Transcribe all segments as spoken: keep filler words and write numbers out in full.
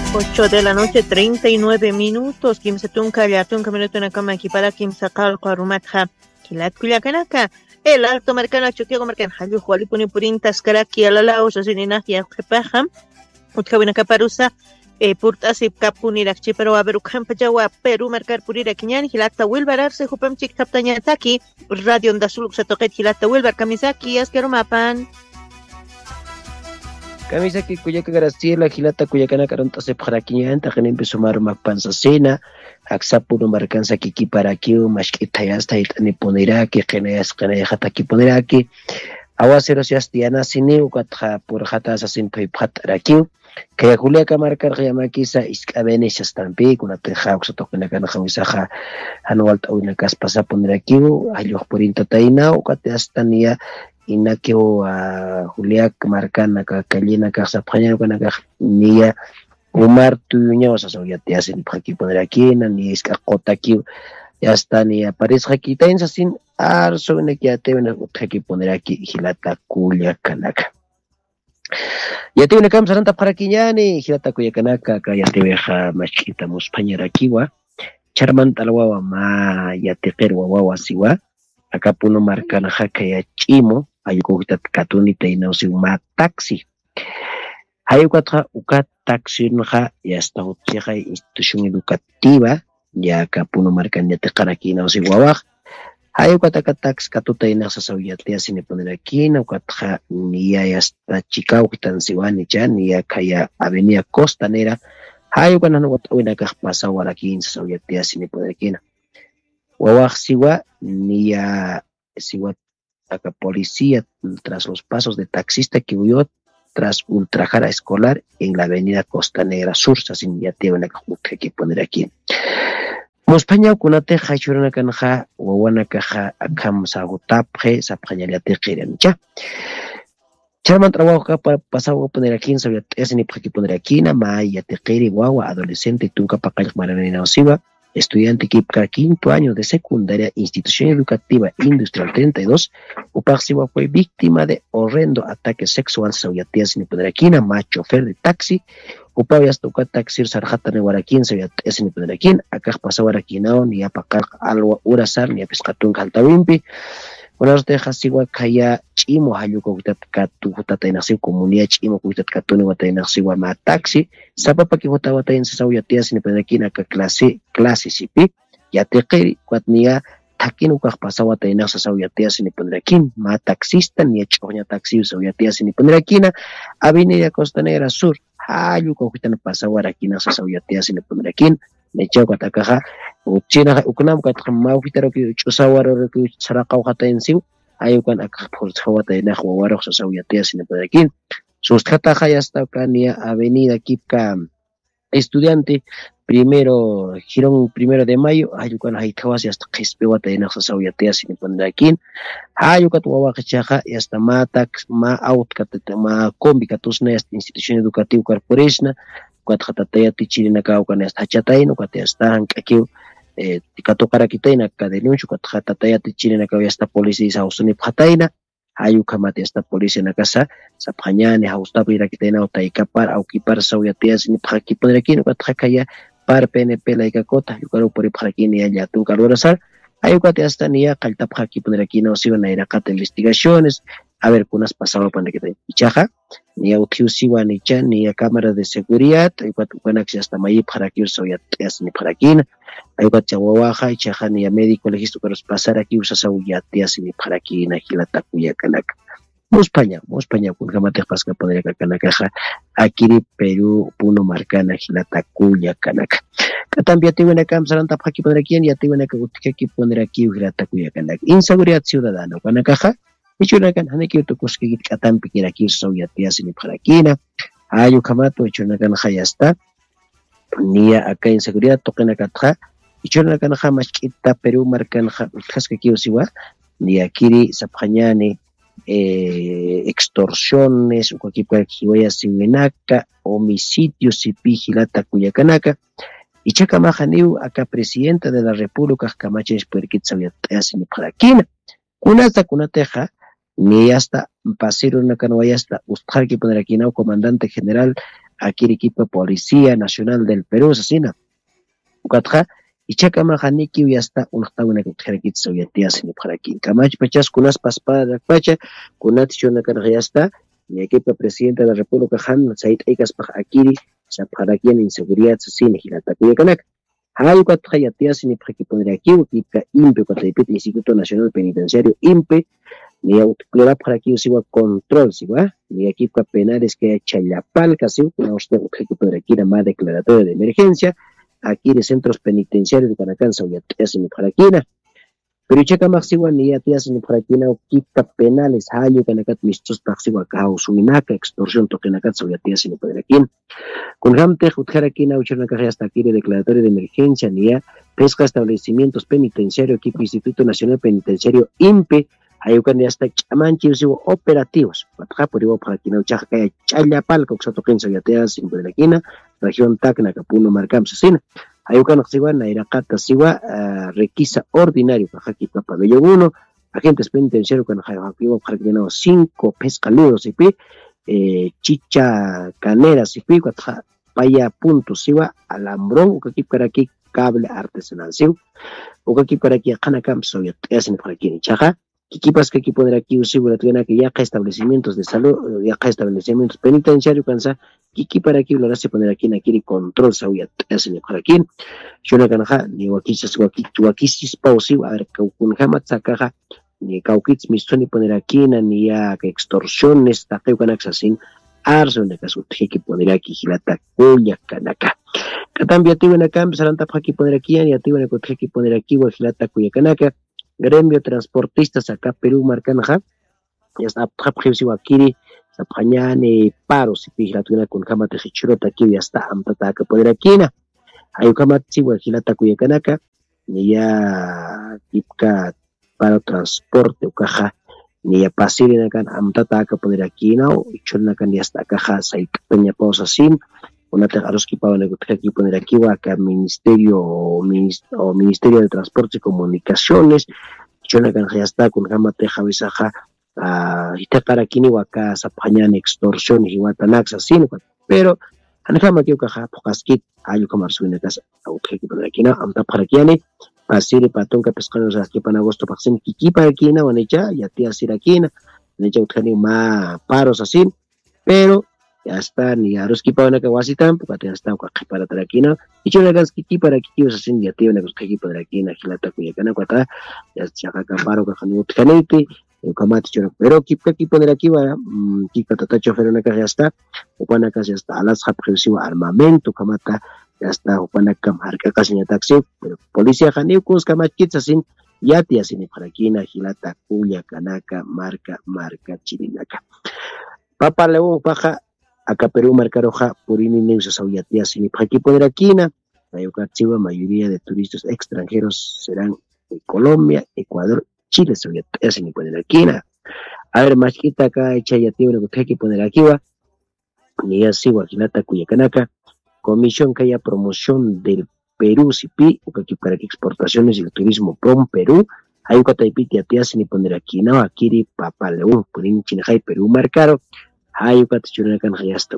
Ocho de la noche, treinta y nueve minutos. Kimsa tunka ya tunka minuto en la cama aquí para Kimsa calco arumatja. Kilat kuliakanaka. El alto marcana choqueo marcan halu juali puni purintas karaki alala o sosinina ya jepaja. Utkawina kaparusa. Eh, purtas y kapunirakchi pero a ver ukampa jawa Perú marcar purira kiñan hilata wilbararse jupam chik taptañataki radio onda suluk sa toqet hilata wilbar kamisaki askerumapan. Kamisaki kuyaka Graciela Gilata kuyakana karonta se parakiñanta qenempi sumar makpansasina aksapuno markansa kiki parakiu mashk'itayasta hit'ani puniraki qinayas qinayajataki puniraki awaseros yastiana sini ukatja purjata asasin payphatarakiu kaya kuliaka markar qiyamakisa isk'abeni shastampi kunata hawksa toqinakana hawisaja hanualta uina kaspasa punirakiu ayuq purinta tayna ukate astania inakio a Juliak marcana ka kallina ka saphaña kana ka niya Umar tuyuña wasa soyate asin phaki poner aquí na ni iska qotaki ya está ni aparece aquí tensa sin arso ne que te ven phaki poner aquí hilata kulia kanaka ya te ven kam saranta para kiñani hilata kuya kanaka ka ya te veja machita muspañera kiwa charman talwawa ma ya te qerwa wawa siwa acá puno marcana haka ya chimo ayuko katuni tainausi ma taxi ayuka uka taxi nja ya está utjeja institución educativa ya acá puno marcana te qaraki nausi wawaj ayuka taka tax katuta inasa sawyate asine poner aquí na ukatja ni ya está chikau kitan siwani cha ni ya kaya avenida costanera ayuka nanu wina ka pasa waraki sawyate asine poner aquí wawaj siwa ni ya siwa acá policía tras los pasos de taxista que huyó tras ultrajar a escolar en la avenida Costanera Sur, sin ya te van a que poner aquí. Mospaña kunate hachurana kanja wawana kaja akam sagutapje sapañalia te quieren ya. Chaman trabajo acá para pasar a poner aquí en sabía ese ni para que poner aquí na maya te quiere guagua adolescente tunca para que marana osiva. Estudiante que para quinto año de secundaria, institución educativa industrial treinta y dos, Upaxiwa fue víctima de horrendo ataque sexual sabiatia sin podraquina, macho chofer de taxi, Upayas toca taxi sarjata neguaraquín sabiatia sin podraquín, acá pasaba araquinao, ni apacar algo urasar, ni a pescatún caltawimpi, unas dejas siwa kaya chimo hayuko kutat katu kutatainasi comunidad chimo kutat katuni watainasi wa ma taxi sabapa ki wata watain sasawiatia sin podraquina ka clase clase sipi ya te qiri kwatnia takin ukah pasawa taina sasawiatia sin podraquin ma taxista ni choña taxi sasawiatia sin podraquina avenida Costanera Sur hayuko kutan pasawa rakina sasawiatia sin podraquin necha katakaja uchina ukunam katma ufitaro ki chusawaro ki saraqaw hatainsiu ayukan akapul thawata ina khwaro sasawiatia sin podraquin sustata hasta kania avenida Kipka estudiante primero girón primero de mayo ayukan haitawasi hasta qisbewata ina sasawiatia sin podraquin ayukat wawa qachaja hasta matax ma out katata ma kombi katusna esta institución educativa corporation kat khatataya tichirina ka ukan hasta chataino kat hasta hankakiu eh tikatokara kitaina ka denuncio kat khatataya tichirina ka hasta policía sausuni phataina ayuka mate esta policía na casa saphañane hausta pira kitaina utaikapar au kipar sawiatia sin phaki podrekin kat khakaya par pnp laika kota yukaru por phakini ya tun kalorasar ayuka te hasta niya kalta phaki podrekin o siwa na irakat investigaciones a ver kunas pasaba para que te chaja ni audio siwa ni chan ni cámara de seguridad y cuatro buenas hasta mayi para que uso ya es ni para aquí ayuka chawawaja y chaja ni médico legistro para pasar aquí usa ya te ni para aquí na hilata kuya kanaka España, España kun kamate pasca poner acá kanaka aquí Perú puno marcana hilata kuya kanaka también te viene acá saranta phaki poner aquí ya te viene acá aquí poner aquí hilata kuya kanaka inseguridad ciudadana kanaka Ichunakan haneki to koski katan pikir aquí sawiatia sin parakina ayu kamato ichunakan hayasta nia acá inseguridad toqena katja ichunakan hamas kita Perú marcan haska kiosiwa nia kiri saphañane eh extorsiones o cualquier kiwaya siwinaka homicidio sipigilata kuyakanaka ichaka majaniu acá presidenta de la república kamaches perkit sawiatia sin parakina kunata kunateja ni hasta pasero una canoa hasta ustar que poner aquí no comandante general aquí equipo Policía Nacional del Perú, asesina. Ukatja, y chaca majaniki y hasta un octavona que traquit sovietias en para aquí. Camach pachas kunas paspada de pacha, kunat chona carga hasta, y equipo presidente de la República Han, Said Eikas para Akiri, se para aquí en inseguridad, sin girata Kuyakanak. Hay cuatro hayatias en el equipo de aquí, que INPE, cuatro Instituto Nacional Penitenciario INPE, ni autoclora para aquí usiva control, si va, ni equipo penales que chayapal, casi, una equipo de aquí, más declaratoria de emergencia, aquí de centros penitenciarios de Canacán, Sauyatías en Paraquina, pero checa Maxiwa ni Yatias en Paraquina, o quita penales, Hayo, Canacat, Mistos, Paxiwa, Cao, Suinaca, extorsión, Toquenacat, Sauyatías en Paraquina. Con Hamte, Jutjaraquina, Uchanacaja, hasta aquí de declaratoria de emergencia, ni a pesca, establecimientos penitenciarios, equipo Instituto Nacional Penitenciario INPE, Ayucan hasta Chamanchi, operativos. Patja, por igual para aquí, no chaja, Chayapal, Coxatoquén, Sauyatías en Paraquina, región Tacna, Capuno, Marcam, Sasina. Ayucan Siwa, Nairacata Siwa, requisa ordinario, Pajaki, Pabello uno, agentes penitenciarios, con Jajakiwa, Jarquinao cinco, pescaludos y pi, chicha caneras y pi, Paya punto Siwa, alambrón, Ukaki para aquí, cable artesanal, Siwa, Ukaki para aquí, Hanakam, Soyat, Essen para aquí, Chaja. Kikipas que aquí poner aquí usibura tiene que ya establecimientos de salud, ya establecimientos penitenciarios, cansa, Kiki para aquí lo hace poner aquí en aquí control sauya hacen para aquí. Yo no ganaja ni wakisas wakisis pausiva, a ver, caucunjama sacaja, ni cauquits mistoni poner aquí, ni ya que extorsiones, taqueo canaxasin, arso en el caso que poner aquí, gilata, cuya canaca. Catambia tiene una cambia, salanta para aquí poner aquí, ni a ti van a que poner aquí, o gilata, cuya canaca. Gremio transportistas acá Perú Marcanaja, ya está Prapjesiwa Kiri, Zapañane, Paros, y Pilatuna con Kamate Hichurota aquí, ya está Amtata poder aquí, Ayukamatiwa Hilata Kuyakanaka, ni ya Tipka Paro Transporte, Ucaja, ni ya Pasirinakan Amtata poder aquí, no, y Chonakan ya está Caja, Saikaña Pausa Sin. Una tejaroski para negociar aquí poner aquí va acá ministerio o ministerio de transporte y comunicaciones chona kan ya está con gama teja visaja a ita para aquí ni acá sapañan extorsión y guatanax así pero anjama que caja pokaskit ayo kamar suena casa auto que poner aquí no amta para aquí ni pasire patón que pescanos aquí para agosto pasen kiki para aquí no necha ya tía sir aquí no necha utani ma paros así pero ya está ni harus kipa una kawasitan porque ya está para traquina y yo le gas kiki para kiki os hacen ya tío una kiki para traquina gilata cuya cana cuata ya chaca camparo que janu tkanete el comate yo pero kipa kipa de aquí va kipa tata chofer una que ya está o pana que ya está alas japesivo armamento kamata ya está o pana kamar que casi ya taxi pero policía janiu kus kamat kitsa sin ya tía sin para kina gilata cuya canaka marca marca chirinaka papa levo baja acá Perú marcaroja por inminencia sauyatia sin aquí poner aquí na la mayoría de turistas extranjeros serán de Colombia, Ecuador, Chile sauyatia sin poner aquí na a ver más quita acá echa ya tiene que aquí poner aquí va ni así guajilata cuyacanaka comisión que haya promoción del Perú Cipi o que aquí para que exportaciones y el turismo prom Perú hay un cataipiti atia sin poner aquí na aquí papa león por in Chinajay Perú marcaro hay que tener que hasta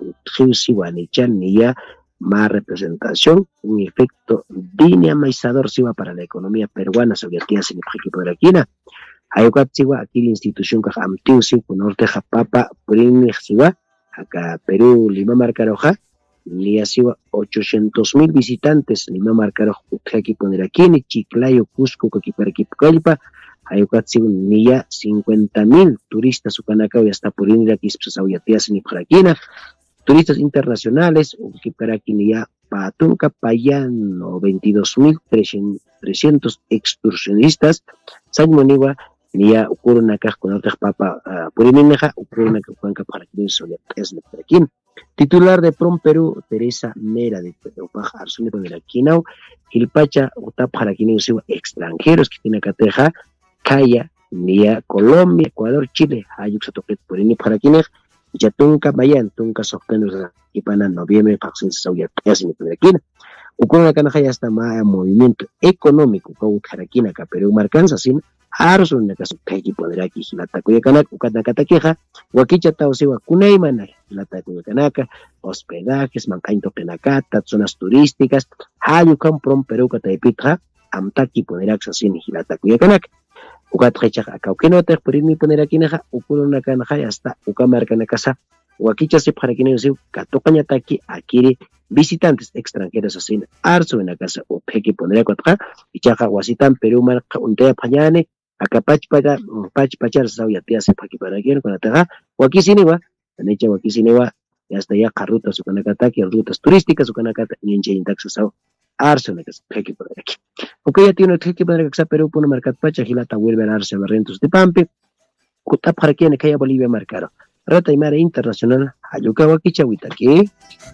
ni ya más representación, un efecto dinamizador para la economía peruana sobre el día sin equipo de la Quina. Hay que tener aquí la institución que amtiu sin norte japapa primer siwa acá Perú Lima Marcaroja ni así ochocientos mil visitantes Lima Marcaroja aquí poner aquí ni Chiclayo Cusco que aquí para aquí Calpa hay ni ya cincuenta mil turistas ucanaca y hasta por ir aquí sauyatías ni para aquí turistas internacionales que para aquí ni ya patunca payan o veintidós mil trescientos excursionistas Saimoniwa ni ya ocurre una caja con otras papa por ir meja ocurre una caja para aquí sauyatías ni para aquí titular de Prom Perú Teresa Mera de Paja Arzuni de la Quinao Gilpacha Utap para aquí extranjeros que tiene que teja Calla, Nia, Colombia, Ecuador, Chile, Ayuxa Toquet, por ini para quienes, ya tunca Mayan, tunca Softenos, y para noviembre, Paxen Sauya, ya se me pone aquí. Ucona Canaja ya está más movimiento económico, Cau Jaraquina, Perú, Marcanza, sin arso nakasu peki poneraki hilata kuyakanaka ukanakatakeja wakicha tausiwa kunaymana hilata kuyakanaka hospedajes mankainto penakata zonas turísticas hayu kamprom Perú kataypitja amtaki ponerak sasini hilata kuyakanaka ukatrecha akaukenota purini ponerakinaja ukunonakanaja hasta ukamarkanakasa wakicha sepjarakina siu katokañataki akiri visitantes extranjeros asina arso en la casa o peki ponerakotja ichaja wasitan Perú marca untaya pañane akapach para pach pachar sauya tia sepaki para quien con ataja wakisiniwa anicha wakisiniwa hasta ya carrutas ukanakataki rutas turísticas ukanakata ninche intaxa sau arso en la casa peki poneraki okay ya tiene peki poneraka Perú puno marcat pacha hilata vuelve a arse barrentos de pampe kutap para quien kaya Bolivia marcaro Rata y Mara Internacional, Ayukawa Kichawitaki.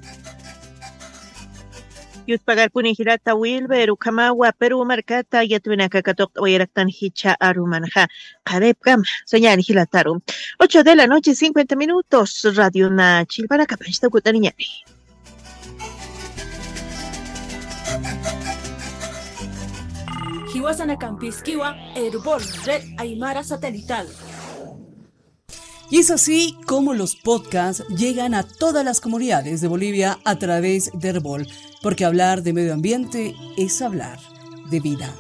Yut pagar puni hirata Wilber, Ukamawa, Perú Marcata, Yatvinaka Katok, Oyeraktan Hicha Arumanja, Karepkam, Soñan Hilatarum. Ocho de la noche, cincuenta minutos, Radio Nachil para Capachita Kutaniñani. Hiwasana Campisquiwa, Herbol, Red Aymara Satelital. Y es así como los podcasts llegan a todas las comunidades de Bolivia a través de Herbol, porque hablar de medio ambiente es hablar de vida.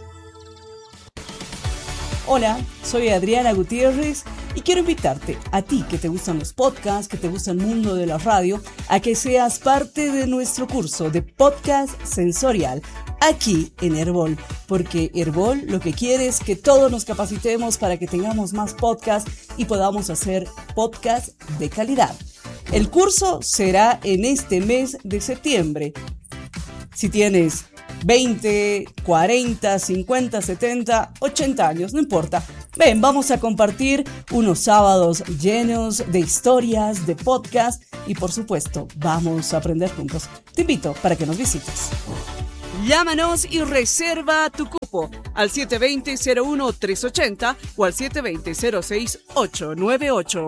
Hola, soy Adriana Gutiérrez y quiero invitarte a ti que te gustan los podcasts, que te gusta el mundo de la radio, a que seas parte de nuestro curso de podcast sensorial aquí en Herbol, porque Herbol lo que quiere es que todos nos capacitemos para que tengamos más podcasts y podamos hacer podcasts de calidad. El curso será en este mes de septiembre. Si tienes veinte, cuarenta, cincuenta, setenta, ochenta años, no importa. Ven, vamos a compartir unos sábados llenos de historias, de podcast y por supuesto, vamos a aprender juntos. Te invito para que nos visites. Llámanos y reserva tu cupo al siete dos cero, cero uno, tres ocho cero o al siete dos cero, cero seis, ocho nueve ocho.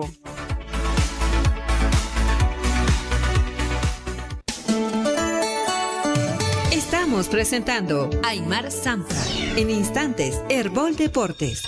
Estamos presentando Aymar Sampra. En instantes, Herbol Deportes.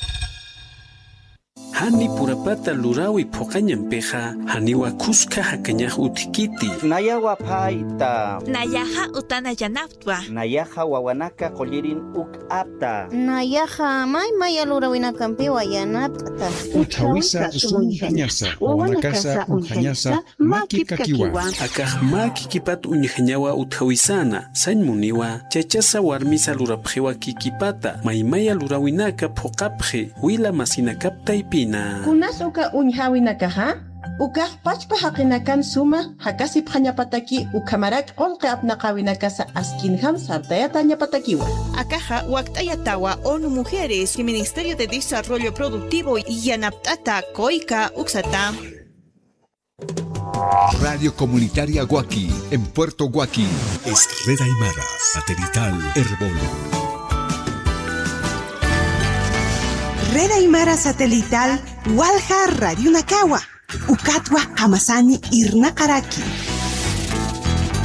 Hani purapata lurawi pokañampeja haniwa kuska hakañaj utikiti. Nayawa paita. Nayaha utana yanaptwa. Nayaha wawanaka qollirin uk apta. Nayaha may maya lurawina kampiwa yanapta. Utawisa usunhañasa. Wawanakasa unhañasa makipkakiwa. Akaj makikipat unyañawa utawisana. Sañmuniwa chachasa warmisa lurapjewa kikipata. Maymaya lurawinaka pokapje. Huila masina kaptaipi. Kunas uka uñhawinakaha, uka pachpa haqinakan suma, hakasi phañapataki ukamarak olqa apnaqawinakasa askinham sartayata ñapatakiwa. Akaja waktayatawa ONU Mujeres y Ministerio de Desarrollo Productivo y Yanaptata Koika Uxata. Radio Comunitaria Guaki, en Puerto Guaki. Es Red Aymara, satelital Herbol. Red Aymara Satelital, Walja Radio Nakawa, Ukatwa Hamasani Irnakaraki.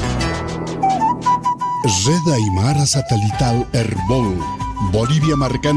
Red Aymara Satelital Herbol, Bolivia marcando